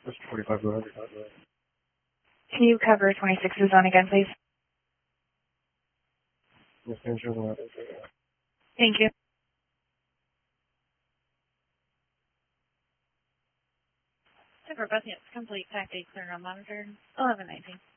Just 45, go ahead. Can you cover 26's on again, please? Yes, ma'am, sure, go ahead. Thank you. Super bus units complete. Pack 8 clear on monitor. 1119.